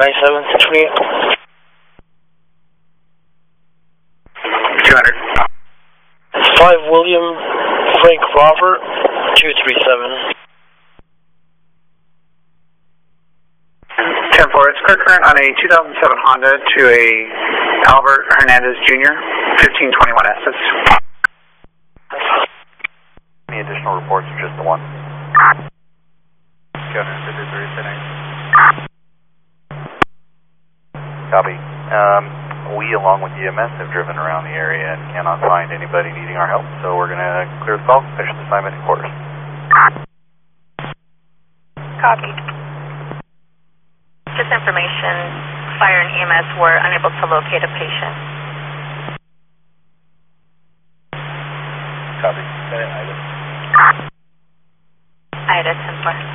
97, 628. 200. 5 William Frank Robert, 237. 10-4, it's clear current on a 2007 Honda to a Albert Hernandez Jr., 1521 Estes. Any additional reports or just the one? 253 sitting. Copy. We, along with EMS, have driven around the area and cannot find anybody needing our help, so we're going to clear the call, finish the assignment in quarters. Copy. Just information, fire and EMS were unable to locate a patient. Copy. Ida 10-4.